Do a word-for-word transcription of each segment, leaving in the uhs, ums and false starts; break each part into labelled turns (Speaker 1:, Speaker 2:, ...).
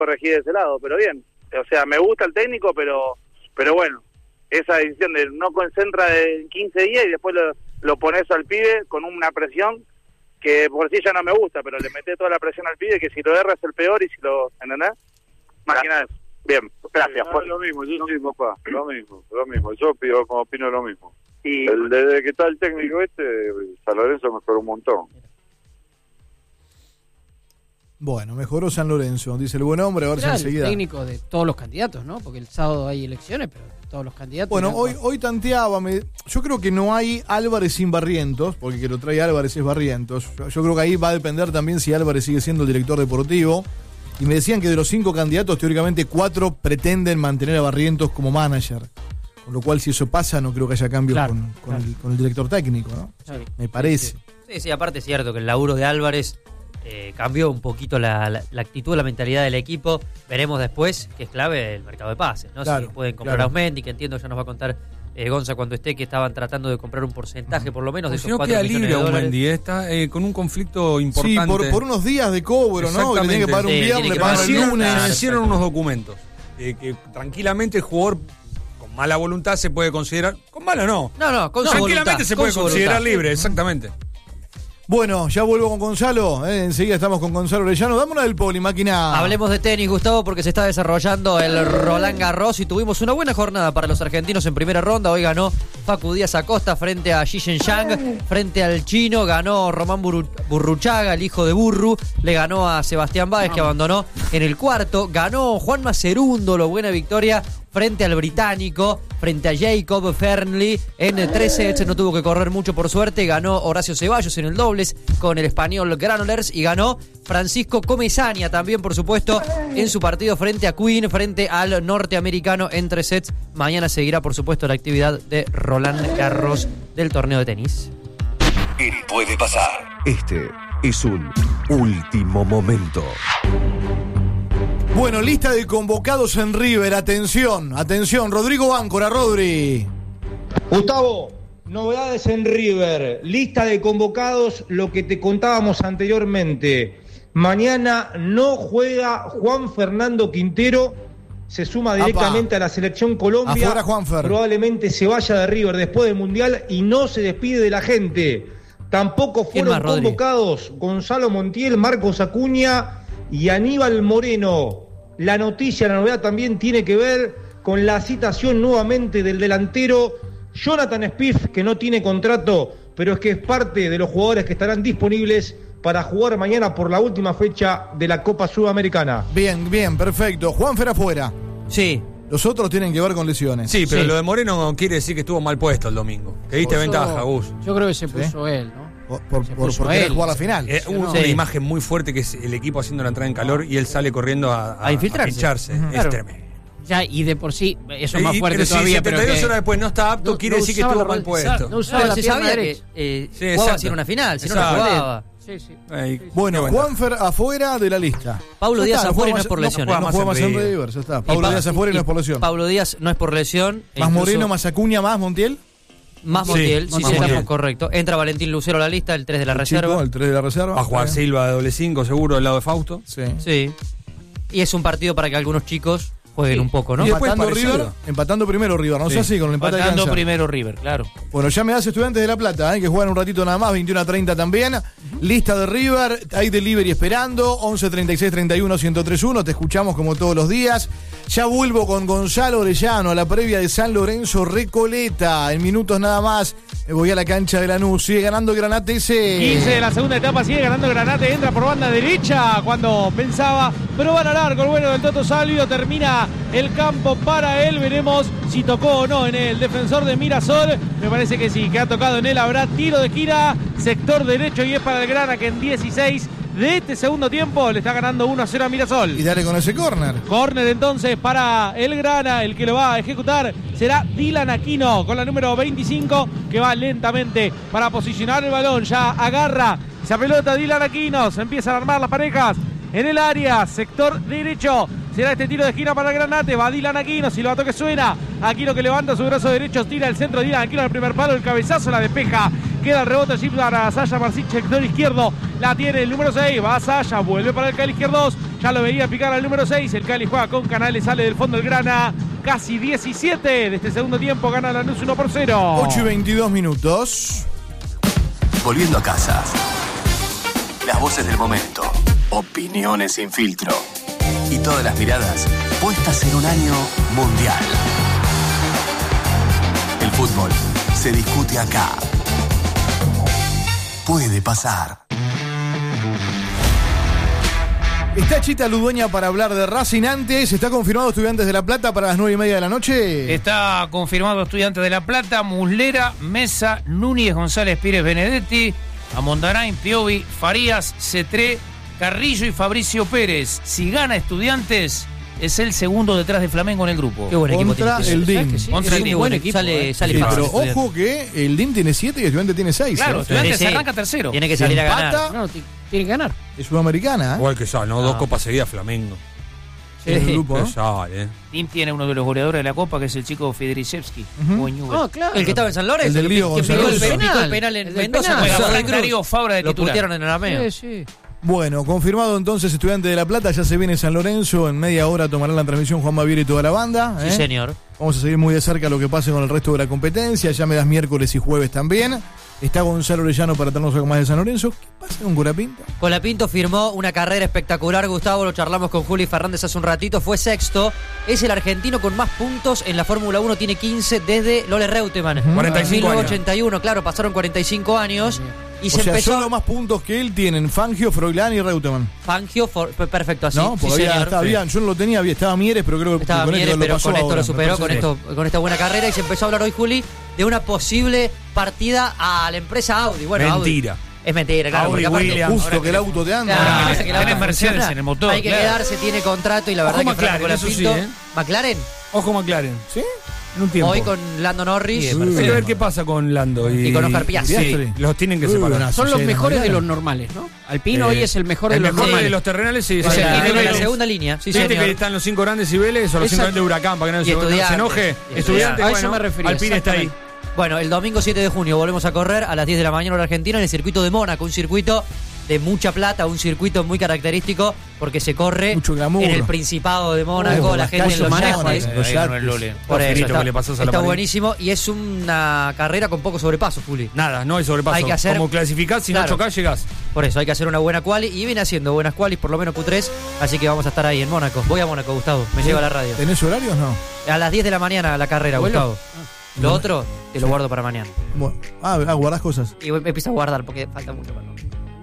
Speaker 1: corregir de ese lado, pero bien. O sea, me gusta el técnico, pero pero bueno, esa decisión de no concentra en quince días y después lo, lo pones al pibe con una presión que por sí ya no me gusta, pero le meté toda la presión al pibe, que si lo erra es el peor y si lo... ¿Entendés? Imagínate. Bien, gracias.
Speaker 2: Sí, no, lo mismo, yo lo mismo, pa, lo mismo, lo mismo. Yo opino, opino lo mismo.
Speaker 1: Y
Speaker 2: el, desde que está el técnico este, San Lorenzo mejoró un montón.
Speaker 3: Bueno, mejoró San Lorenzo, dice el buen hombre, a ver si enseguida...
Speaker 4: el técnico de todos los candidatos, ¿no? Porque el sábado hay elecciones, pero todos los candidatos...
Speaker 3: Bueno, hoy hoy tanteaba, me, yo creo que no hay Álvarez sin Barrientos, porque que lo trae Álvarez es Barrientos. Yo, yo creo que ahí va a depender también si Álvarez sigue siendo el director deportivo. Y me decían que de los cinco candidatos, teóricamente cuatro pretenden mantener a Barrientos como manager. Con lo cual, si eso pasa, no creo que haya cambios
Speaker 4: claro,
Speaker 3: con, con,
Speaker 4: claro.
Speaker 3: el, con el director técnico, ¿no?
Speaker 4: Sí.
Speaker 3: Me parece.
Speaker 5: Sí, sí, aparte es cierto que el laburo de Álvarez eh, cambió un poquito la, la, la actitud, la mentalidad del equipo. Veremos después que es clave el mercado de pases, ¿no?
Speaker 3: Claro,
Speaker 5: si pueden comprar
Speaker 3: claro.
Speaker 5: a Osmendi, que entiendo ya nos va a contar eh, Gonza cuando esté, que estaban tratando de comprar un porcentaje por lo menos de
Speaker 6: si
Speaker 5: esos
Speaker 6: no
Speaker 5: cuatro
Speaker 6: queda
Speaker 5: millones
Speaker 6: libre
Speaker 5: de dólares.
Speaker 6: Osmendi, eh, está eh, con un conflicto
Speaker 3: Sí,
Speaker 6: importante.
Speaker 3: por, por unos días de cobro, ¿no? Que tiene que pagar un
Speaker 5: Sí,
Speaker 3: viernes,
Speaker 5: tiene
Speaker 3: le
Speaker 5: que
Speaker 3: pagan
Speaker 5: pagar
Speaker 3: el
Speaker 6: Hicieron-
Speaker 3: lunes.
Speaker 5: Claro,
Speaker 6: hicieron
Speaker 5: exacto.
Speaker 6: unos documentos eh, que tranquilamente el jugador con mala voluntad se puede considerar, con mala no,
Speaker 5: No, no, con su
Speaker 6: tranquilamente
Speaker 5: voluntad,
Speaker 6: se
Speaker 5: con
Speaker 6: puede
Speaker 5: su
Speaker 6: considerar
Speaker 5: voluntad.
Speaker 6: libre, exactamente.
Speaker 3: Bueno, ya vuelvo con Gonzalo, ¿eh? Enseguida estamos con Gonzalo Orellano. Dame una del Poli, máquina.
Speaker 5: Hablemos de tenis, Gustavo, porque se está desarrollando el Roland Garros y tuvimos una buena jornada para los argentinos en primera ronda. Hoy ganó Facu Díaz Acosta frente a Xi Zhenjiang, frente al chino, ganó Román Burru- Burruchaga, el hijo de Burru, le ganó a Sebastián Báez, que abandonó en el cuarto, ganó Juan Macerundo, buena victoria frente al británico, frente a Jacob Fernley en tres sets, no tuvo que correr mucho por suerte, ganó Horacio Ceballos en el dobles con el español Granollers y ganó Francisco Comesaña también, por supuesto, en su partido frente a Quinn, frente al norteamericano en tres sets. Mañana seguirá, por supuesto, la actividad de Roland Garros del torneo de tenis.
Speaker 7: ¿Qué puede pasar? Este es un último momento.
Speaker 3: Bueno, lista de convocados en River. Atención, atención. Rodrigo Báncora, Rodri.
Speaker 8: Gustavo, novedades en River. Lista de convocados, lo que te contábamos anteriormente. Mañana no juega Juan Fernando Quintero. Se suma directamente
Speaker 3: Apa.
Speaker 8: a la selección Colombia.
Speaker 3: Afuera, Juanfer.
Speaker 8: Probablemente se vaya de River después del Mundial y no se despide de la gente. Tampoco
Speaker 5: ¿Quién
Speaker 8: fueron
Speaker 5: más, Rodri?
Speaker 8: convocados Gonzalo Montiel, Marcos Acuña y Aníbal Moreno. La noticia, la novedad también tiene que ver con la citación nuevamente del delantero Jonathan Spiff, que no tiene contrato, pero es que es parte de los jugadores que estarán disponibles para jugar mañana por la última fecha de la Copa Sudamericana.
Speaker 3: Bien, bien, perfecto. Juanfer afuera.
Speaker 5: Sí.
Speaker 3: Los otros tienen que ver con lesiones.
Speaker 6: Sí, pero
Speaker 5: Sí.
Speaker 6: lo de Moreno quiere decir que estuvo mal puesto el domingo. Que diste
Speaker 4: Puso-
Speaker 6: ventaja, Gus.
Speaker 4: Yo creo que se puso él, ¿no?
Speaker 3: Por, por,
Speaker 4: Se
Speaker 3: por,
Speaker 4: puso
Speaker 3: por querer
Speaker 4: él.
Speaker 3: jugar la final.
Speaker 6: Eh, hubo
Speaker 5: Sí.
Speaker 6: una imagen muy fuerte que es el equipo haciendo la entrada en calor y él sale corriendo a,
Speaker 5: A infiltrarse.
Speaker 6: pincharse.
Speaker 5: Ujú.
Speaker 6: Es
Speaker 5: Claro.
Speaker 6: tremendo.
Speaker 4: Ya, y de por sí, eso es
Speaker 6: Y-
Speaker 4: más
Speaker 6: y-
Speaker 4: fuerte
Speaker 6: pero si
Speaker 4: todavía, pero
Speaker 6: setenta y dos
Speaker 4: que...
Speaker 6: horas después no está apto,
Speaker 4: no-
Speaker 6: quiere
Speaker 4: no
Speaker 6: decir que
Speaker 4: usaba
Speaker 6: estuvo
Speaker 4: la
Speaker 6: mal
Speaker 4: rodilla,
Speaker 6: puesto.
Speaker 4: no usaba
Speaker 5: Pero
Speaker 4: la
Speaker 5: se
Speaker 4: pierna
Speaker 5: sabía que
Speaker 4: derecha.
Speaker 5: eh,
Speaker 6: Sí,
Speaker 5: jugaba
Speaker 6: exacto.
Speaker 5: así en una final, si no, no
Speaker 6: Exacto.
Speaker 5: jugaba.
Speaker 4: Sí, sí.
Speaker 6: Ahí,
Speaker 3: Bueno,
Speaker 6: qué ventaja.
Speaker 3: Juanfer afuera de la lista.
Speaker 5: Paulo
Speaker 3: Ya
Speaker 5: Díaz
Speaker 3: está,
Speaker 5: afuera y no
Speaker 3: juega
Speaker 5: es por
Speaker 3: más-
Speaker 5: lesiones.
Speaker 3: No juega
Speaker 6: No
Speaker 3: más
Speaker 6: juega
Speaker 3: en
Speaker 6: más en
Speaker 3: River,
Speaker 6: River,
Speaker 3: ya está.
Speaker 5: Y
Speaker 3: Paulo
Speaker 5: Pa-
Speaker 3: Díaz afuera y no es por
Speaker 5: y
Speaker 3: lesión.
Speaker 5: Paulo Díaz no es por lesión.
Speaker 3: Más
Speaker 5: incluso-
Speaker 3: Moreno, más Acuña, más Montiel.
Speaker 5: Más
Speaker 6: Sí,
Speaker 5: Montiel, sí,
Speaker 6: más
Speaker 5: sí,
Speaker 6: Montiel.
Speaker 5: estamos correcto. Entra Valentín Lucero a la lista, el tres de la
Speaker 3: El
Speaker 5: reserva.
Speaker 3: chico, el tres de la reserva.
Speaker 6: Va a jugar
Speaker 3: Está bien.
Speaker 6: Silva de doble cinco, seguro, del lado de Fausto.
Speaker 3: Sí.
Speaker 5: Sí. Y es un partido para que algunos chicos jueguen un poco, ¿no?
Speaker 6: Y después
Speaker 3: Empatando
Speaker 6: parecido.
Speaker 3: River, empatando primero River, no
Speaker 6: Sí.
Speaker 3: sé así, con el empate
Speaker 4: Pasando
Speaker 3: alcanza.
Speaker 4: primero River, claro.
Speaker 3: Bueno, ya me das Estudiantes de La Plata, ¿eh? Que juegan un ratito nada más, veintiuno a treinta también. Lista de River, hay delivery esperando, once treinta y seis treinta y uno ciento treinta y uno, te escuchamos como todos los días. Ya vuelvo con Gonzalo Orellano a la previa de San Lorenzo Recoleta. En minutos nada más me voy a la cancha de Lanús, sigue ganando Granate ese.
Speaker 9: quince de la segunda etapa, sigue ganando Granate, entra por banda derecha cuando pensaba probar a largo el bueno del Toto Salvio, termina el campo para él, veremos si tocó o no en el defensor de Mirasol, me parece que sí, que ha tocado en él, habrá tiro de esquina, sector derecho y es para el Grana que en dieciséis de este segundo tiempo le está ganando uno a cero a Mirasol.
Speaker 3: Y dale con ese córner.
Speaker 9: Córner entonces para el Grana, el que lo va a ejecutar será Dylan Aquino con la número veinticinco que va lentamente para posicionar el balón, ya agarra esa pelota Dylan Aquino, se empiezan a armar las parejas en el área, sector derecho, será este tiro de esquina para el Granate, va Dylan Aquino, si lo toque suena, Aquino que levanta su brazo derecho, tira el centro, Dylan Aquino al primer palo, el cabezazo la despeja Queda el rebote allí para Sasha Marcic, sector izquierdo. La tiene el número seis. Va Sasha, vuelve para el Cali izquierdo dos. Ya lo veía picar al número seis. El Cali juega con Canales, sale del fondo el Grana. Casi diecisiete de este segundo tiempo. Gana Lanús uno por cero.
Speaker 3: ocho y veintidós minutos.
Speaker 7: Volviendo a casa. Las voces del momento. Opiniones sin filtro. Y todas las miradas puestas en un año mundial. El fútbol se discute acá. Puede pasar.
Speaker 3: Está Chita Ludueña para hablar de Racing antes. ¿Está confirmado Estudiantes de La Plata para las nueve y media de la noche?
Speaker 10: Está confirmado Estudiantes de La Plata, Muslera, Mesa, Núñez, González, Pires, Benedetti, Amondarain, Piovi, Farías, Cetré, Carrillo y Fabricio Pérez. Si gana Estudiantes, es el segundo detrás de Flamengo en el grupo.
Speaker 5: Qué buen equipo
Speaker 3: Contra
Speaker 5: tiene.
Speaker 3: el D I M.
Speaker 10: Sí, Contra el D I M.
Speaker 5: Buen equipo. Sale, sale
Speaker 3: Sí,
Speaker 5: fácil,
Speaker 3: pero
Speaker 5: Estudiantes.
Speaker 3: ojo que el D I M tiene siete y Estudiantes tiene seis.
Speaker 10: Claro,
Speaker 3: ¿eh?
Speaker 10: Estudiantes
Speaker 5: Sí, sí.
Speaker 10: arranca tercero.
Speaker 5: Tiene que
Speaker 3: Si
Speaker 5: salir a
Speaker 3: empata,
Speaker 5: ganar.
Speaker 4: No, t- tiene que ganar.
Speaker 3: Es sudamericana, ¿eh?
Speaker 6: Igual que ya, ¿no? Dos copas seguidas Flamengo.
Speaker 3: En el grupo,
Speaker 6: Que
Speaker 3: ¿no?
Speaker 6: ya, ¿eh?
Speaker 10: D I M tiene uno de los goleadores de la Copa, que es el chico Federichevski.
Speaker 3: Ujú.
Speaker 4: No, claro.
Speaker 5: El que estaba en San Lorenzo.
Speaker 3: El del Lío
Speaker 5: que picó el
Speaker 3: González.
Speaker 5: penal, picó el penal en
Speaker 4: El del
Speaker 5: Mendoza.
Speaker 4: penal.
Speaker 5: con
Speaker 10: Juega
Speaker 5: Santa
Speaker 10: Frank
Speaker 5: Cruz.
Speaker 10: Darío Fabra de
Speaker 5: Lo
Speaker 10: titular.
Speaker 5: putearon en Arameo.
Speaker 4: Sí, sí.
Speaker 3: Bueno, confirmado entonces Estudiantes de La Plata, ya se viene San Lorenzo, en media hora tomará la transmisión Juan Baviera y toda la banda. ¿eh?
Speaker 5: Sí, señor.
Speaker 3: Vamos a seguir muy de cerca lo que pase con el resto de la competencia, ya me das miércoles y jueves también. Está Gonzalo Orellano para darnos algo más de San Lorenzo. ¿Qué pasa con Colapinto?
Speaker 5: Colapinto firmó una carrera espectacular, Gustavo, lo charlamos con Juli Fernández hace un ratito, fue sexto, es el argentino con más puntos en la Fórmula uno, tiene quince desde Lole Reutemann.
Speaker 6: cuarenta y cinco
Speaker 5: mil novecientos
Speaker 6: años.
Speaker 5: ochenta y uno, claro, pasaron cuarenta y cinco años y
Speaker 3: O
Speaker 5: se
Speaker 3: sea,
Speaker 5: empezó...
Speaker 3: solo más puntos que él tienen Fangio, Froilán y Reutemann.
Speaker 5: Fangio, for- perfecto, así,
Speaker 3: ¿No?
Speaker 5: sí,
Speaker 3: Porque había,
Speaker 5: señor.
Speaker 3: estaba bien, yo no lo tenía, había, estaba Mieres, pero creo que
Speaker 5: Estaba
Speaker 3: con
Speaker 5: Mieres,
Speaker 3: esto lo
Speaker 5: pero
Speaker 3: pasó
Speaker 5: con esto
Speaker 3: ahora,
Speaker 5: lo
Speaker 3: me
Speaker 5: superó, con,
Speaker 3: parece.
Speaker 5: esto, con esta buena carrera y se empezó a hablar hoy, Juli, de una posible partida a la empresa Audi. Bueno,
Speaker 6: Mentira.
Speaker 5: Audi. Es mentira, claro.
Speaker 6: Audi,
Speaker 5: porque aparte-
Speaker 6: Williams.
Speaker 3: Justo que el auto te anda.
Speaker 5: Claro,
Speaker 10: Ahora
Speaker 5: que
Speaker 10: que
Speaker 5: el auto
Speaker 10: tenés Mercedes
Speaker 5: funciona.
Speaker 10: en el motor,
Speaker 5: Hay que
Speaker 10: claro.
Speaker 5: quedarse, tiene contrato y la verdad
Speaker 6: Ojo
Speaker 5: que Franco
Speaker 6: McLaren, eso sí,
Speaker 5: Colapinto-
Speaker 6: ¿eh?
Speaker 5: McLaren,
Speaker 6: Ojo McLaren.
Speaker 3: ¿Sí?
Speaker 6: En un tiempo.
Speaker 5: hoy con Lando Norris.
Speaker 10: Sí,
Speaker 6: Hay que ver qué pasa con Lando. Y,
Speaker 5: Y con Oscar Piastri.
Speaker 6: Sí, los tienen que
Speaker 3: Uy,
Speaker 6: separar.
Speaker 3: una
Speaker 4: Son los
Speaker 3: Sí,
Speaker 4: mejores
Speaker 3: no,
Speaker 4: de
Speaker 3: claro.
Speaker 4: los normales, ¿no? Alpine
Speaker 6: Eh,
Speaker 4: hoy es el mejor de
Speaker 6: el
Speaker 4: los
Speaker 6: mejor
Speaker 4: normales.
Speaker 6: de los terrenales, sí.
Speaker 5: O
Speaker 6: sí,
Speaker 5: sea,
Speaker 6: sí.
Speaker 5: tiene
Speaker 6: Vélez.
Speaker 5: la segunda línea, sí,
Speaker 6: Viste
Speaker 5: señor.
Speaker 6: que están los cinco grandes y Vélez, o los cinco
Speaker 4: Esa-
Speaker 6: grandes de Huracán, para que no
Speaker 5: Y
Speaker 6: se, no se
Speaker 5: Estudiantes.
Speaker 6: enoje.
Speaker 5: Y
Speaker 6: Estudiantes,
Speaker 4: A eso
Speaker 6: bueno,
Speaker 4: me refería,
Speaker 6: Alpine está ahí.
Speaker 4: exactamente.
Speaker 5: Bueno, el domingo siete de junio volvemos a correr a las diez de la mañana hora argentina en el circuito de Mónaco, un circuito de mucha plata, un circuito muy característico porque se corre
Speaker 3: Mucho glamour.
Speaker 5: en el Principado de Mónaco,
Speaker 3: Oh,
Speaker 5: la
Speaker 3: las
Speaker 5: gente en
Speaker 3: calles
Speaker 5: los
Speaker 3: manejan,
Speaker 5: yates.
Speaker 3: eh. Los
Speaker 10: Ahí ganó
Speaker 3: yates.
Speaker 10: el Lole.
Speaker 5: Por eso,
Speaker 6: Rafaelito,
Speaker 5: está,
Speaker 6: que le pasó a
Speaker 5: está
Speaker 6: Salaparín.
Speaker 5: buenísimo y es una carrera con poco sobrepaso, Juli.
Speaker 6: Nada, no hay sobrepaso.
Speaker 5: Hay que hacer-
Speaker 6: Como clasificás, si
Speaker 5: Claro.
Speaker 6: no chocás, llegás.
Speaker 5: Por eso hay que hacer una buena quali y viene haciendo buenas qualis, por lo menos Q tres, así que vamos a estar ahí en Mónaco. Voy a Mónaco, Gustavo, me lleva a la radio.
Speaker 3: ¿Tenés horarios? No.
Speaker 5: A las diez de la mañana la carrera,
Speaker 4: Bueno.
Speaker 5: Gustavo. Lo otro te lo guardo para mañana.
Speaker 3: Bueno, ah, ah, guardás cosas.
Speaker 5: Y voy- me empiezo a guardar porque falta mucho para no.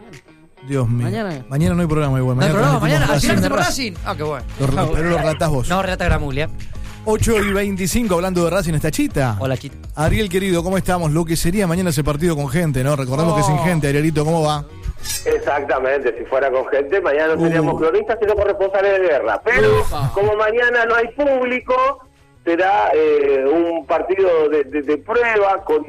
Speaker 3: Dios mío.
Speaker 4: Mañana.
Speaker 3: Mañana no hay programa igual.
Speaker 5: ¿No hay programa mañana? ¿Al
Speaker 3: transmitimos
Speaker 5: final
Speaker 3: Racing.
Speaker 5: hacemos Racing? Ah, qué bueno.
Speaker 3: Lo re- Pero lo relatás vos.
Speaker 5: No, relata Gramulia.
Speaker 3: ocho y veinticinco, hablando de Racing, está Chita.
Speaker 5: Hola, Chita.
Speaker 3: Ariel, querido, ¿cómo estamos? Lo que sería mañana ese partido con gente, ¿no? Recordemos que sin gente, Arielito, ¿cómo va?
Speaker 11: Exactamente, si fuera con gente, mañana no seríamos
Speaker 3: Uh.
Speaker 11: cronistas, sino corresponsales de guerra. Pero como mañana no hay público, será eh, un partido de, de- de prueba con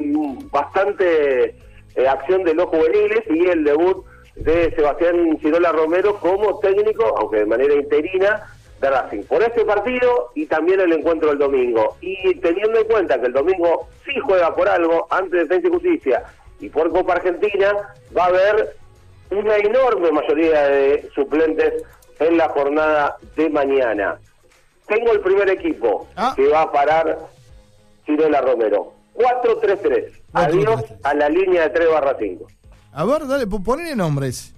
Speaker 11: bastante eh, acción de los juveniles y el debut de Sebastián Chirola Romero como técnico, aunque de manera interina, de Racing. Por este partido y también el encuentro del domingo. Y teniendo en cuenta que el domingo sí juega por algo, antes de Defensa y Justicia y por Copa Argentina, va a haber una enorme mayoría de suplentes en la jornada de mañana. Tengo el primer equipo
Speaker 3: Ah.
Speaker 11: que va a parar Chirola Romero. cuatro tres tres. Adiós a la línea de tres barra cinco.
Speaker 3: A ver, dale, po- ponele nombres.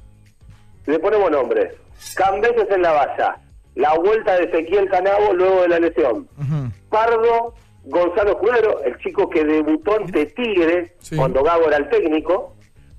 Speaker 11: Le ponemos nombres. Cambeses en la valla. La vuelta de Ezequiel Canabo luego de la lesión.
Speaker 3: Ujú.
Speaker 11: Pardo, Gonzalo Escudero, el chico que debutó ante Tigre
Speaker 3: Sí.
Speaker 11: cuando Gago era el técnico,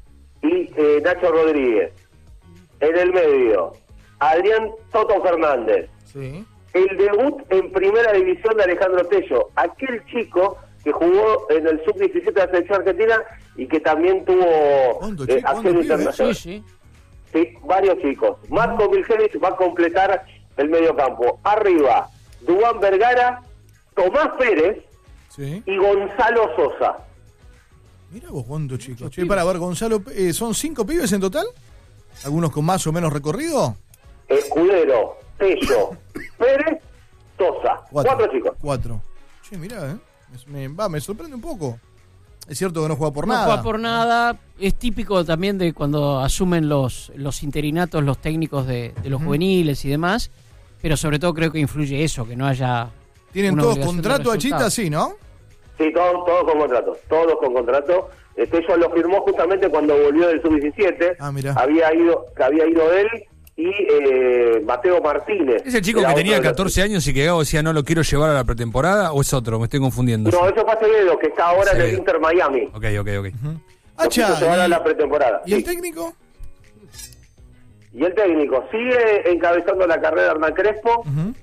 Speaker 11: y eh, Nacho Rodríguez. En el medio, Adrián Toto Fernández.
Speaker 3: Sí.
Speaker 11: El debut en primera división de Alejandro Tello, aquel chico que jugó en el sub diecisiete de la selección argentina y que también tuvo
Speaker 3: ¿Cuánto,
Speaker 11: eh,
Speaker 3: chico?
Speaker 11: acción
Speaker 3: ¿Cuántos
Speaker 11: internacional.
Speaker 4: Sí, sí.
Speaker 11: Sí, varios chicos. Marco Miljevic va a completar el mediocampo. Arriba, Dubán Vergara, Tomás Pérez
Speaker 3: Sí.
Speaker 11: y Gonzalo Sosa.
Speaker 3: Mira vos cuántos chicos. Che, para ver, Gonzalo, eh, ¿son cinco pibes en total? ¿Algunos con más o menos recorrido?
Speaker 11: Escudero, Tello, Pérez, Sosa. Cuatro, chicos.
Speaker 3: Cuatro. Che, mirá, ¿eh? Me, me- va, me sorprende un poco. Es cierto que no juega por
Speaker 4: no
Speaker 3: nada.
Speaker 4: juega por nada. Es típico también de cuando asumen los, los interinatos, los técnicos de, de los uh-huh. juveniles y demás. Pero sobre todo creo que influye eso, que no haya...
Speaker 3: ¿Tienen todos contrato a Chita? Sí, ¿no?
Speaker 11: Sí, todos, todos con contrato. Todos con contrato. Este, eso lo firmó justamente cuando volvió del sub diecisiete.
Speaker 3: Ah, mira.
Speaker 11: Había ido, que había ido él y eh, Mateo Martínez.
Speaker 6: ¿Ese chico que tenía catorce años y que Gago decía no lo quiero llevar a la pretemporada o es otro? Me estoy confundiendo.
Speaker 11: No, eso fue Acevedo, que está ahora
Speaker 6: Acevedo.
Speaker 11: en el Inter Miami.
Speaker 6: Ok, ok, ok.
Speaker 3: Uh-huh.
Speaker 11: Lo quiso llevar a la pretemporada.
Speaker 3: ¿Y
Speaker 11: sí.
Speaker 3: el técnico?
Speaker 11: Y el técnico sigue encabezando la carrera Hernán Crespo.
Speaker 3: Uh-huh.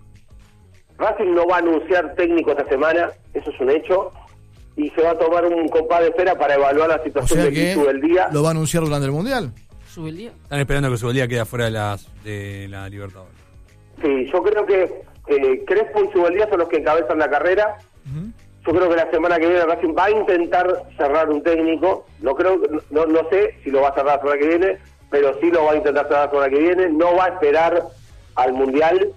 Speaker 11: Racing no va a anunciar técnico esta semana, eso es un hecho. Y se va a tomar un compás de espera para evaluar la situación
Speaker 3: o sea
Speaker 11: de Subeldía.
Speaker 3: ¿Lo va a anunciar durante el Mundial?
Speaker 4: ¿Subeldía?
Speaker 6: Están esperando que Subeldía quede fuera de, las, de la Libertadores.
Speaker 11: Sí, yo creo que eh, Crespo y Subeldía son los que encabezan la carrera. Uh-huh. Yo creo que la semana que viene Racing va a intentar cerrar un técnico. No creo, no, no sé si lo va a cerrar la semana que viene, pero sí lo va a intentar cerrar la semana que viene. No va a esperar al Mundial,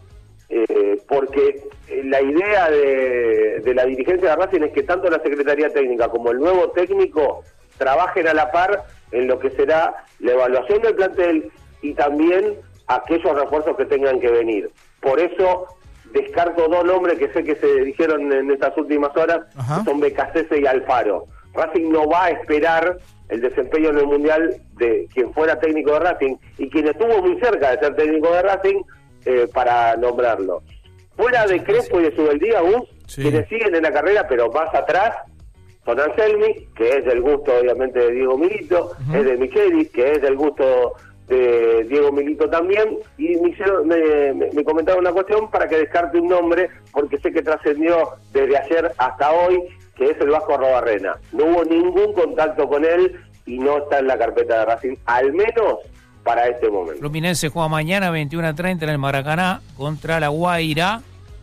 Speaker 11: eh, porque la idea de, de la dirigencia de Racing es que tanto la Secretaría Técnica como el nuevo técnico trabajen a la par en lo que será la evaluación del plantel y también aquellos refuerzos que tengan que venir. Por eso descarto dos nombres que sé que se dijeron en estas últimas horas, que son Becasese y Alfaro. Racing no va a esperar el desempeño en el Mundial de quien fuera técnico de Racing y quien estuvo muy cerca de ser técnico de Racing eh, para nombrarlo. Fuera de Crespo y de Subeldía, Gus, sí. quienes siguen en la carrera, pero más atrás, son Anselmi, que es del gusto obviamente de Diego Milito, uh-huh. es de Michelis, que es del gusto de Diego Milito también, y me, hicieron, me, me, me comentaron una cuestión para que descarte un nombre, porque sé que trascendió desde ayer hasta hoy, que es el Vasco Arrobarrena. No hubo ningún contacto con él y no está en la carpeta de Racing, al menos para este momento.
Speaker 10: Fluminense juega mañana veintiuno a treinta en el Maracaná contra la Guaira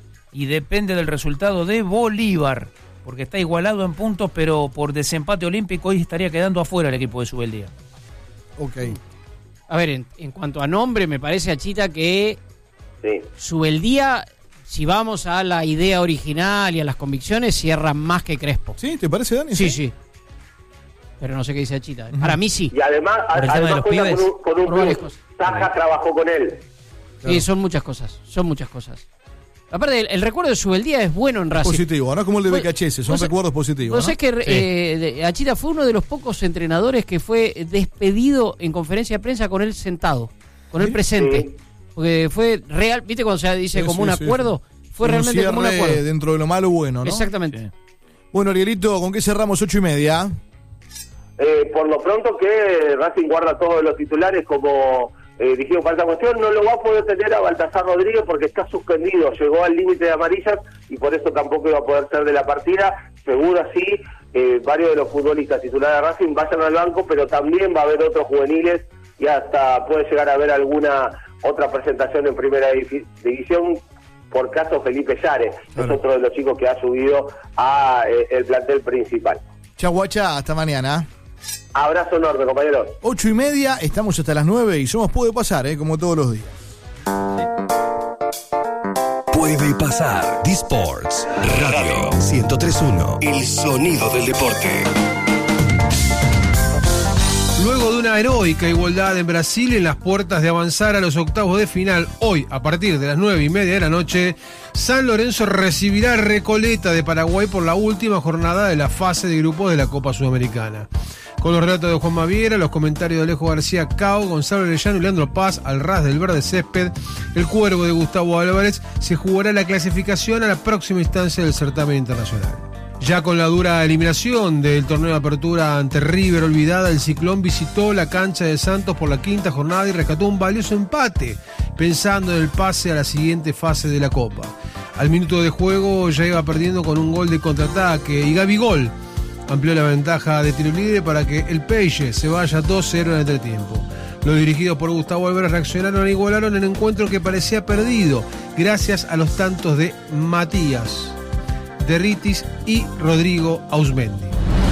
Speaker 10: y depende del resultado de Bolívar, porque está igualado en puntos, pero por desempate olímpico hoy estaría quedando afuera el equipo de Subeldía.
Speaker 3: Ok.
Speaker 4: A ver, en, en cuanto a nombre, me parece a Chita que
Speaker 11: sí.
Speaker 4: Subeldía, si vamos a la idea original y a las convicciones, cierra más que Crespo.
Speaker 3: ¿Sí? ¿Te parece, Dani?
Speaker 4: Sí, sí. Pero no sé qué dice Chita. Uh-huh. Para mí sí.
Speaker 11: Y además, además cuenta con un, con un club. Taja trabajó con él.
Speaker 4: Claro. Sí, son muchas cosas. Son muchas cosas. Aparte, el, el recuerdo de Subeldía es bueno en Racing.
Speaker 3: Positivo, no como el de B K H S, son recuerdos positivos.
Speaker 4: Vos
Speaker 3: ¿no?
Speaker 4: sabés que sí. eh, Achita fue uno de los pocos entrenadores que fue despedido en conferencia de prensa con él sentado, con él presente. Sí. Porque fue real, ¿viste cuando se dice sí, como sí, un acuerdo? Sí. Fue un realmente como un acuerdo.
Speaker 3: Dentro de lo malo bueno, ¿no?
Speaker 4: Exactamente.
Speaker 3: Sí. Bueno, Arielito, ¿con qué cerramos ocho y media?
Speaker 11: Eh, por lo pronto que Racing guarda todos los titulares como... Eh, dijimos para esta cuestión, no lo va a poder tener a Baltasar Rodríguez porque está suspendido, llegó al límite de amarillas y por eso tampoco iba a poder ser de la partida. Seguro así, eh, varios de los futbolistas titulares de Racing vayan al banco, pero también va a haber otros juveniles y hasta puede llegar a haber alguna otra presentación en primera división. Por caso Felipe Yares, claro. es otro de los chicos que ha subido a eh, el plantel principal.
Speaker 3: Chau, guacha, hasta mañana.
Speaker 11: Abrazo enorme, compañeros.
Speaker 3: Ocho y media, estamos hasta las nueve y somos Puede Pasar, ¿eh? Como todos los días.
Speaker 7: Puede Pasar. D-Sports Radio ciento tres punto uno. El sonido del deporte.
Speaker 9: Luego de una heroica igualdad en Brasil en las puertas de avanzar a los octavos de final, hoy, a partir de las nueve y media de la noche, San Lorenzo recibirá a Recoleta de Paraguay por la última jornada de la fase de grupos de la Copa Sudamericana. Con los relatos de Juan Maviera, los comentarios de Alejo García Cao, Gonzalo Arellano y Leandro Paz al ras del verde césped, el cuervo de Gustavo Álvarez, se jugará la clasificación a la próxima instancia del certamen internacional. Ya con la dura eliminación del torneo de apertura ante River olvidada, el Ciclón visitó la cancha de Santos por la quinta jornada y rescató un valioso empate, pensando en el pase a la siguiente fase de la Copa. Al minuto de juego ya iba perdiendo con un gol de contraataque y Gabigol amplió la ventaja de tiro libre para que el Peixe se vaya dos cero en el entretiempo. Los dirigidos por Gustavo Álvarez reaccionaron e igualaron el encuentro que parecía perdido, gracias a los tantos de Matías Derritis y Rodrigo Ausmendi.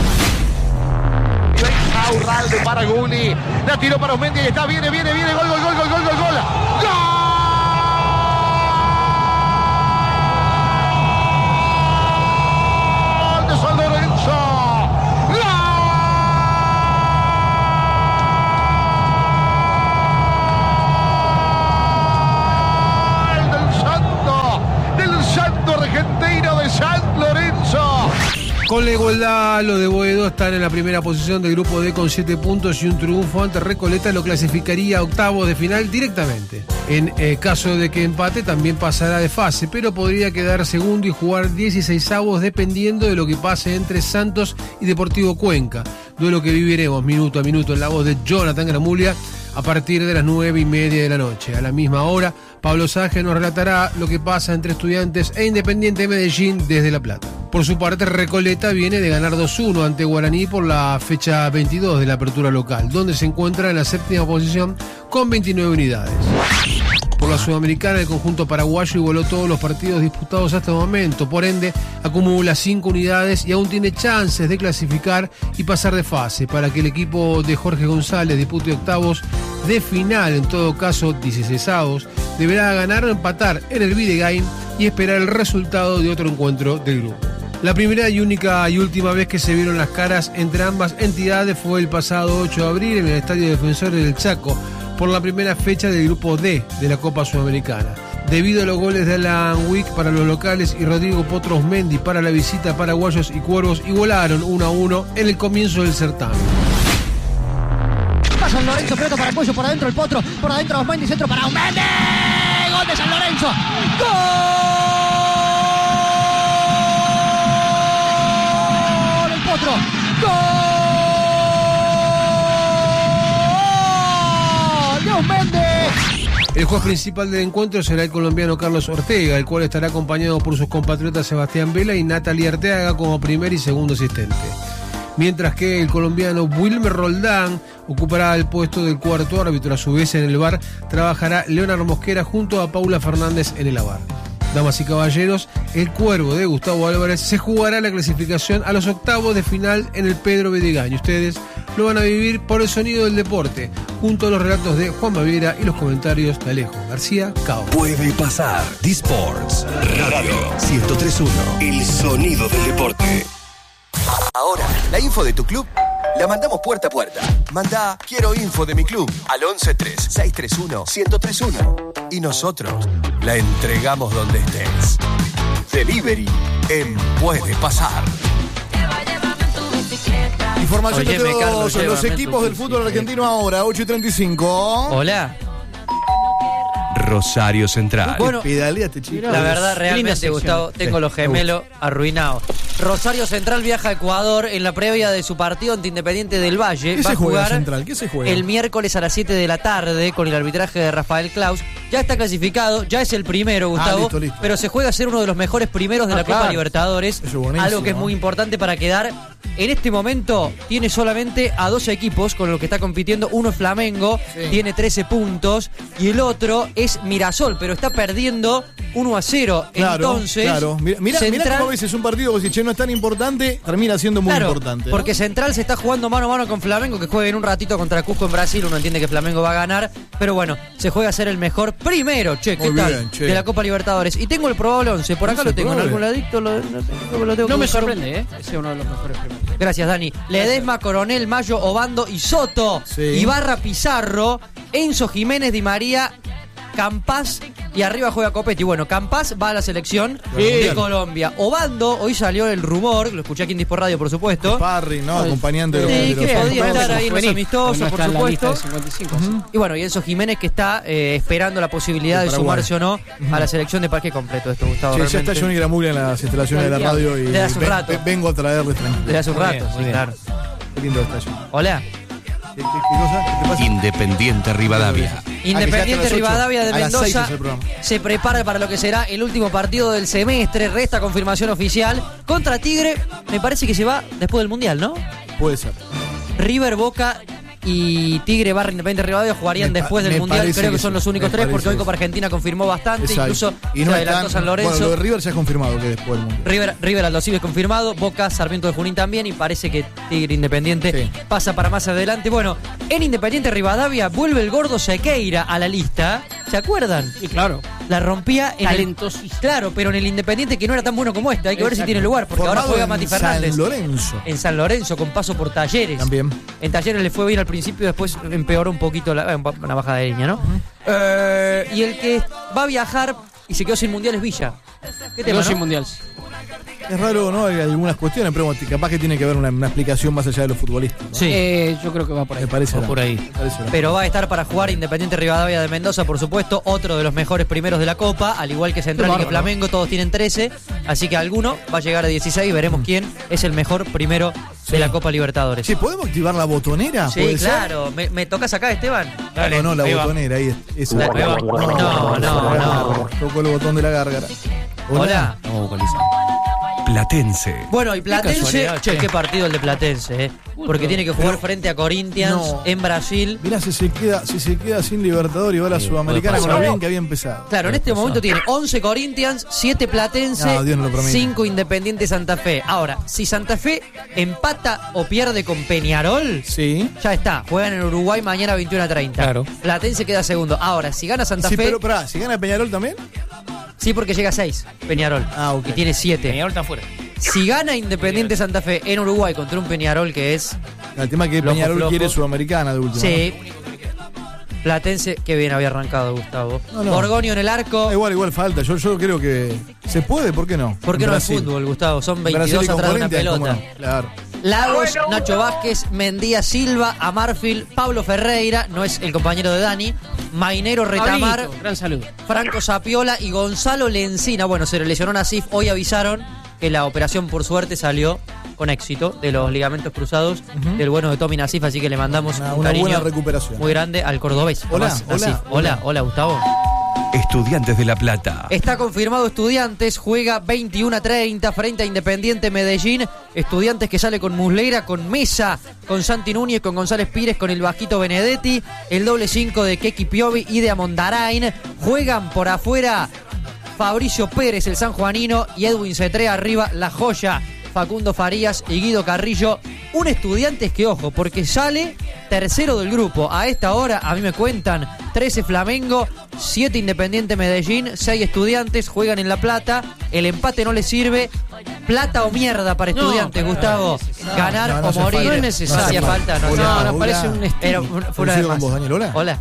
Speaker 12: Aurralde para Gulli, la tiró para Ausmendi y está, viene, viene, viene, gol, gol, gol, gol, gol, gol, gol, ¡gol! San Lorenzo.
Speaker 13: Con la igualdad, los de Boedo están en la primera posición del grupo D con siete puntos y un triunfo ante Recoleta lo clasificaría a octavos de final directamente. En eh, caso de que empate también pasará de fase, pero podría quedar segundo y jugar dieciseisavos dependiendo de lo que pase entre Santos y Deportivo Cuenca. Duelo que viviremos minuto a minuto en la voz de Jonathan Gramulia a partir de las nueve y media de la noche. A la misma hora, Pablo Saje nos relatará lo que pasa entre Estudiantes e Independiente Medellín desde La Plata. Por su parte, Recoleta viene de ganar dos uno ante Guaraní por la fecha veintidós de la apertura local, donde se encuentra en la séptima posición con veintinueve unidades. Por la Sudamericana, el conjunto paraguayo igualó todos los partidos disputados hasta el momento, por ende acumula cinco unidades y aún tiene chances de clasificar y pasar de fase para que el equipo de Jorge González dispute octavos de final. En todo caso, dieciseisavos, deberá ganar o empatar en el Videgain y esperar el resultado de otro encuentro del grupo. La primera y única y última vez que se vieron las caras entre ambas entidades fue el pasado ocho de abril en el Estadio Defensores del Chaco, por la primera fecha del grupo D de la Copa Sudamericana. Debido a los goles de Alan Wick para los locales y Rodrigo Potros Mendy para la visita, paraguayos y cuervos igualaron uno a uno en el comienzo del certamen.
Speaker 14: Va San Lorenzo, pelota para Pollo, por adentro el Potro, por adentro Osmendi, centro para Osmendi, gol de San Lorenzo, gol el Potro, gol.
Speaker 13: El juez principal del encuentro será el colombiano Carlos Ortega, el cual estará acompañado por sus compatriotas Sebastián Vela y Natalia Arteaga como primer y segundo asistente. Mientras que el colombiano Wilmer Roldán ocupará el puesto del cuarto árbitro. A su vez, en el V A R trabajará Leonardo Mosquera junto a Paula Fernández en el A V A R. Damas y caballeros, el Cuervo de Gustavo Álvarez se jugará la clasificación a los octavos de final en el Pedro Videgain. Ustedes lo van a vivir por el sonido del deporte, junto a los relatos de Juan Baviera y los comentarios de Alejo García Cao.
Speaker 15: Puede pasar. D-Sports Radio ciento tres punto uno. El sonido del deporte.
Speaker 7: Ahora, la info de tu club la mandamos puerta a puerta. Manda quiero info de mi club al once tres seis tres uno uno cero tres uno y nosotros la entregamos donde estés. Delivery en Puede Pasar.
Speaker 3: Información
Speaker 5: Oye,
Speaker 3: de
Speaker 5: me
Speaker 3: todos
Speaker 5: cargo,
Speaker 3: los
Speaker 5: llévame
Speaker 3: equipos
Speaker 5: tu
Speaker 3: del fútbol argentino ahora, ocho y treinta y cinco.
Speaker 5: Hola.
Speaker 15: Rosario Central.
Speaker 5: Bueno,
Speaker 3: pedaleaste, chico.
Speaker 5: La verdad, realmente, Gustavo, tengo los gemelos arruinados. Rosario Central viaja a Ecuador en la previa de su partido ante Independiente del Valle.
Speaker 3: ¿Qué
Speaker 5: Va
Speaker 3: se
Speaker 5: a
Speaker 3: juega,
Speaker 5: jugar
Speaker 3: Central? ¿Qué se juega?
Speaker 5: el miércoles a las siete de la tarde con el arbitraje de Rafael Claus. Ya está clasificado, ya es el primero, Gustavo,
Speaker 3: Ah, listo, listo.
Speaker 5: pero se juega a ser uno de los mejores primeros de
Speaker 3: Ah,
Speaker 5: la Copa
Speaker 3: claro.
Speaker 5: Libertadores.
Speaker 3: Eso es buenísimo,
Speaker 5: algo que es
Speaker 3: ¿no?
Speaker 5: muy importante para quedar. En este momento tiene solamente a dos equipos con los que está compitiendo. Uno es Flamengo,
Speaker 3: Sí.
Speaker 5: tiene trece puntos, y el otro es Mirasol, pero está perdiendo uno a cero.
Speaker 3: Claro,
Speaker 5: Entonces,
Speaker 3: claro. Mira, mira, mira
Speaker 5: Central-
Speaker 3: cómo a veces un partido que si che, no es tan importante, termina siendo muy
Speaker 5: Claro,
Speaker 3: importante, ¿no?
Speaker 5: porque Central se está jugando mano a mano con Flamengo, que juega en un ratito contra Cusco en Brasil. Uno entiende que Flamengo va a ganar, pero bueno, se juega a ser el mejor primero, che, ¿qué
Speaker 3: Muy
Speaker 5: tal?
Speaker 3: bien, che.
Speaker 5: De la Copa Libertadores. Y tengo el probable once, por acá
Speaker 3: No se
Speaker 5: lo tengo, en
Speaker 3: probable.
Speaker 5: algún ladito lo, lo tengo, lo tengo
Speaker 4: No
Speaker 5: que
Speaker 4: me
Speaker 5: buscar.
Speaker 4: sorprende, ¿eh? Ese es uno de los mejores primeros.
Speaker 5: Gracias, Dani. Ledesma, Coronel, Mayo, Obando y Soto.
Speaker 3: Sí.
Speaker 5: Ibarra, Pizarro, Enzo Jiménez, Di María, Campás y arriba juega Copetti. Bueno, Campás va a la selección
Speaker 3: Sí.
Speaker 5: de Colombia. Obando, hoy salió el rumor, lo escuché aquí en Dispor Radio, por supuesto.
Speaker 3: Parry, ¿no? Acompañante de los,
Speaker 5: Sí,
Speaker 3: de los
Speaker 5: que podía
Speaker 3: amistosos.
Speaker 5: estar ahí en los amistosos,
Speaker 4: No
Speaker 5: por
Speaker 4: está en la lista
Speaker 5: supuesto.
Speaker 4: de cincuenta y cinco, sí.
Speaker 5: Y bueno, y Enzo Jiménez que está eh, esperando la posibilidad
Speaker 3: De
Speaker 5: de
Speaker 3: Paraguay.
Speaker 5: sumarse o no a la selección de parque completo. Esto, Gustavo.
Speaker 3: Che, ya
Speaker 5: realmente.
Speaker 3: está Johnny Gramuglia en las instalaciones de la radio y
Speaker 5: Desde hace un
Speaker 3: ven-
Speaker 5: rato.
Speaker 3: ven- vengo a traerles tranquilo.
Speaker 5: Desde hace un
Speaker 3: Muy
Speaker 5: rato,
Speaker 3: bien,
Speaker 5: sí,
Speaker 3: muy bien.
Speaker 5: claro.
Speaker 3: Qué lindo está Johnny.
Speaker 5: Hola.
Speaker 3: ¿Qué, qué- qué cosa? ¿Qué te pasa?
Speaker 15: Independiente Rivadavia.
Speaker 5: Independiente Rivadavia de
Speaker 3: A las seis
Speaker 5: Mendoza
Speaker 3: es el programa.
Speaker 5: se prepara para lo que será el último partido del semestre. Resta confirmación oficial. Contra Tigre, me parece que se va después del Mundial, ¿no?
Speaker 3: Puede ser.
Speaker 5: River, Boca y Tigre barra Independiente Rivadavia jugarían
Speaker 3: Me pa-
Speaker 5: después del
Speaker 3: me
Speaker 5: Mundial.
Speaker 3: parece
Speaker 5: Creo que
Speaker 3: que
Speaker 5: son
Speaker 3: sí,
Speaker 5: los únicos
Speaker 3: me
Speaker 5: tres, porque
Speaker 3: parece
Speaker 5: hoy
Speaker 3: que
Speaker 5: Copa
Speaker 3: sí.
Speaker 5: Argentina confirmó bastante.
Speaker 3: Exacto.
Speaker 5: Incluso
Speaker 3: Y no
Speaker 5: se
Speaker 3: es
Speaker 5: adelantó
Speaker 3: tan-
Speaker 5: San Lorenzo.
Speaker 3: Bueno, lo de River se ha confirmado que después del mundo.
Speaker 5: River, River Aldo Civi es confirmado, Boca, Sarmiento de Junín también, y parece que Tigre Independiente
Speaker 3: Sí.
Speaker 5: pasa para más adelante. Bueno, en Independiente Rivadavia vuelve el gordo Sequeira a la lista. ¿Se acuerdan?
Speaker 4: Sí, claro.
Speaker 5: La rompía en el,
Speaker 4: Talentosísimo.
Speaker 5: claro, pero en el Independiente que no era tan bueno como este. Hay que ver si
Speaker 4: Exacto.
Speaker 5: tiene lugar, porque ahora
Speaker 3: Formado
Speaker 5: juega
Speaker 3: en
Speaker 5: Mati Fernández.
Speaker 3: San Lorenzo.
Speaker 5: En San Lorenzo, con paso por Talleres.
Speaker 3: También.
Speaker 5: En Talleres le fue bien al principio, después empeoró un poquito la, eh, una bajada de línea, ¿no? Eh, y el que va a viajar y se quedó sin mundiales Villa. ¿Qué
Speaker 4: Quedó
Speaker 5: tema,
Speaker 4: sin
Speaker 5: no?
Speaker 4: mundial.
Speaker 3: Es raro, ¿no? Hay algunas cuestiones, pero capaz que tiene que haber una, una explicación más allá de los futbolistas, ¿no?
Speaker 5: Sí.
Speaker 4: Eh, yo creo que va por ahí.
Speaker 3: Me parece
Speaker 4: Va
Speaker 3: la-
Speaker 4: por ahí.
Speaker 3: me parece la-
Speaker 5: Pero va a estar para jugar Independiente Rivadavia de Mendoza, por supuesto, otro de los mejores primeros de la Copa, al igual que Central y que
Speaker 4: bárbaro.
Speaker 5: Flamengo, todos tienen trece, así que alguno va a llegar a dieciséis y veremos quién es el mejor primero de la Copa Libertadores.
Speaker 3: Sí, ¿podemos activar la botonera?
Speaker 5: Sí,
Speaker 3: ¿Puede ser?
Speaker 5: claro. ¿Me, me tocas acá, Esteban?
Speaker 3: No, no, la
Speaker 5: ahí va.
Speaker 3: botonera, ahí es. esa.
Speaker 5: Ahí va. No, no, no.
Speaker 3: Tocó el botón de la gárgara.
Speaker 5: Hola.
Speaker 15: Platense.
Speaker 5: Bueno, y Platense,
Speaker 3: casualidad,
Speaker 5: che,
Speaker 3: che.
Speaker 5: qué partido el de Platense, eh. Porque tiene que jugar
Speaker 3: Pero-
Speaker 5: frente a Corinthians
Speaker 3: No.
Speaker 5: en Brasil.
Speaker 3: Mirá, si se queda, si se queda sin Libertador y va a la Sudamericana con lo bien que había empezado.
Speaker 5: Claro, en este momento tiene once Corinthians, siete Platense,
Speaker 3: No, Dios no lo permita.
Speaker 5: cinco Independiente Santa Fe. Ahora, si Santa Fe empata o pierde con Peñarol,
Speaker 3: sí.
Speaker 5: ya está. Juegan en Uruguay mañana veintiuno a treinta.
Speaker 10: Claro.
Speaker 5: Platense queda segundo. Ahora, si gana Santa
Speaker 3: Sí,
Speaker 5: Fe.
Speaker 3: pero pará, si gana Peñarol también.
Speaker 5: Sí, porque llega a seis, Peñarol.
Speaker 3: Ah, ok.
Speaker 5: Y tiene siete.
Speaker 10: Peñarol está afuera.
Speaker 5: Si gana Independiente Santa Fe en Uruguay contra un Peñarol que es.
Speaker 3: El tema es que
Speaker 5: Flojo,
Speaker 3: Peñarol
Speaker 5: flojo.
Speaker 3: quiere Sudamericana de último.
Speaker 5: Sí. Platense, que bien había arrancado, Gustavo.
Speaker 3: No, no.
Speaker 5: Borgonio en el arco.
Speaker 3: Ah, igual, igual falta. Yo, yo creo que se puede, ¿por qué no?
Speaker 5: ¿Por qué
Speaker 3: En
Speaker 5: no es
Speaker 3: Brasil.
Speaker 5: fútbol, Gustavo? Son
Speaker 3: En Brasil
Speaker 5: veintidós
Speaker 3: y con
Speaker 5: atrás de una
Speaker 3: Corinthians, ¿cómo
Speaker 5: pelota.
Speaker 3: no? Claro.
Speaker 5: Lagos, Nacho Vázquez, Mendía Silva, Amarfil, Pablo Ferreira, no es el compañero de Dani, Mainero Retamar,
Speaker 4: Pablito, gran saludo.
Speaker 5: Franco Sapiola y Gonzalo Lencina. Bueno, se le lesionó Nasif. Hoy avisaron que la operación, por suerte, salió con éxito de los ligamentos cruzados
Speaker 3: Ujú.
Speaker 5: del bueno de Tommy Nasif. Así que le mandamos
Speaker 3: Una,
Speaker 5: un
Speaker 3: una
Speaker 5: cariño
Speaker 3: buena recuperación.
Speaker 5: muy grande al cordobés.
Speaker 3: Hola,
Speaker 5: Tomás
Speaker 3: hola,
Speaker 5: Nasif.
Speaker 3: hola.
Speaker 5: Hola, hola, Gustavo.
Speaker 15: Estudiantes de La Plata.
Speaker 5: Está confirmado Estudiantes, juega veintiuno a treinta frente a Independiente Medellín. Estudiantes que sale con Musleira, con Mesa, con Santi Núñez, con González Pires, con el Vasquito Benedetti, el doble cinco de Keki Piovi y de Amondarain. Juegan por afuera Fabricio Pérez, el sanjuanino, y Edwin Cetré arriba, la joya. Facundo Farías y Guido Carrillo. Un Estudiantes que, ojo, porque sale tercero del grupo. A esta hora, a mí me cuentan, trece Flamengo, siete Independiente Medellín, seis Estudiantes, juegan en La Plata. El empate no les sirve. Plata o mierda para
Speaker 4: No,
Speaker 5: Estudiantes,
Speaker 4: no,
Speaker 5: Gustavo.
Speaker 4: no,
Speaker 5: Ganar
Speaker 3: no, no
Speaker 5: o
Speaker 3: hace
Speaker 5: morir.
Speaker 3: falta.
Speaker 4: No es necesario.
Speaker 5: No hacía falta. No,
Speaker 3: Hola,
Speaker 5: hacía
Speaker 4: No, nos
Speaker 3: hola.
Speaker 4: parece un estilo.
Speaker 5: Era un- fue una
Speaker 3: Coincido
Speaker 5: vez
Speaker 3: con
Speaker 5: más.
Speaker 3: vos, Daniel, hola.
Speaker 5: Hola.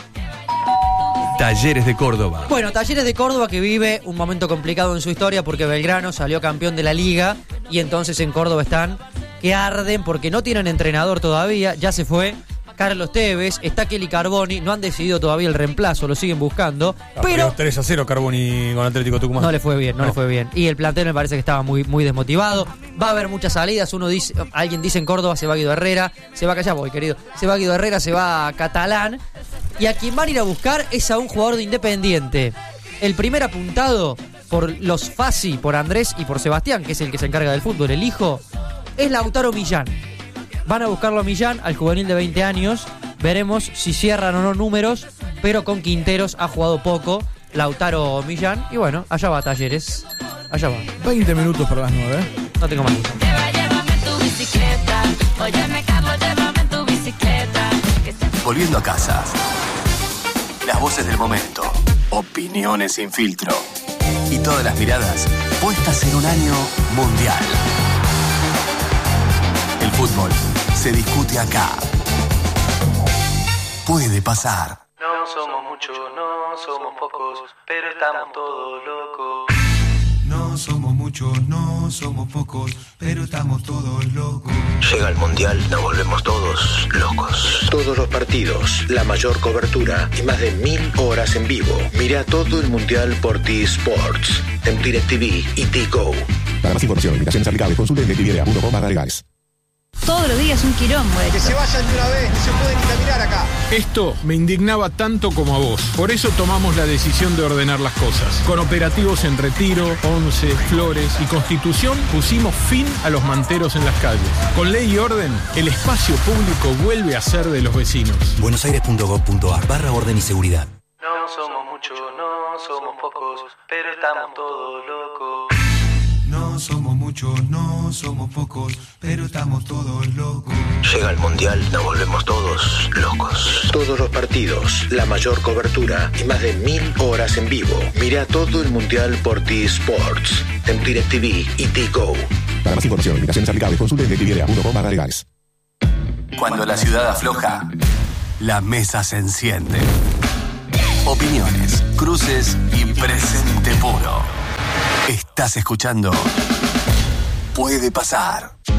Speaker 15: Talleres de Córdoba.
Speaker 5: Bueno, Talleres de Córdoba que vive un momento complicado en su historia porque Belgrano salió campeón de la liga y entonces en Córdoba están que arden porque no tienen entrenador todavía, ya se fue Carlos Tevez, está Kelly Carboni, no han decidido todavía el reemplazo, lo siguen buscando, pero
Speaker 6: tres a cero Carboni con Atlético Tucumán.
Speaker 5: no le fue bien, no,
Speaker 6: No.
Speaker 5: le fue bien. Y el plantel me parece que estaba muy, muy desmotivado. Va a haber muchas salidas. Uno dice, alguien dice en Córdoba se va Guido Herrera, se va a callar, voy, querido. Se va Guido Herrera, se va a Catalán. Y a quien van a ir a buscar es a un jugador de Independiente. El primer apuntado por los Fasi, por Andrés y por Sebastián, que es el que se encarga del fútbol, el hijo, es Lautaro Millán. Van a buscarlo a Millán, al juvenil de veinte años. Veremos si cierran o no números, pero con Quinteros ha jugado poco. Lautaro Millán. Y bueno, allá va Talleres. Allá va.
Speaker 3: veinte minutos para las nueve. ¿eh?
Speaker 5: No tengo más.
Speaker 7: Volviendo a casa. Las voces del momento. Opiniones sin filtro. Y todas las miradas puestas en un año mundial. El fútbol se discute acá. Puede pasar.
Speaker 16: No somos muchos, no somos pocos, pero estamos todos locos.
Speaker 17: No somos muchos, no somos pocos, pero estamos todos locos.
Speaker 18: Llega el Mundial, nos volvemos todos locos. Todos los partidos, la mayor cobertura y más de mil horas en vivo. Mira todo el Mundial por T-Sports, en DirecTV y T-Go.
Speaker 19: Para más información, invitaciones aplicables, consulte en directv punto com barra legales.
Speaker 20: Todos los días un quilombo.
Speaker 21: Que se vayan de una vez, no se pueden caminar acá.
Speaker 22: Esto me indignaba tanto como a vos. Por eso tomamos la decisión de ordenar las cosas. Con operativos en Retiro, Once, Flores y Constitución pusimos fin a los manteros en las calles. Con ley y orden, el espacio público vuelve a ser de los vecinos.
Speaker 15: buenosaires punto gov punto ar barra orden y seguridad.
Speaker 16: No somos muchos, no somos pocos, pero estamos todos locos.
Speaker 17: No somos muchos, no somos pocos, pero estamos todos locos.
Speaker 18: Llega el Mundial, nos volvemos todos locos. Todos los partidos, la mayor cobertura y más de mil horas en vivo. Mira todo el Mundial por T-Sports, en DirecTV y T-Go.
Speaker 19: Para más información, invitaciones aplicables, consulte en directv punto com barra legales.
Speaker 7: Cuando la ciudad afloja, la mesa se enciende. Opiniones, cruces y presente puro. Estás escuchando Puede Pasar.